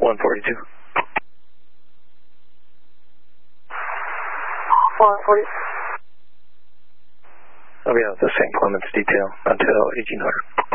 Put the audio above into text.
142. 140. I'll be out with the St. Clements detail until 1800.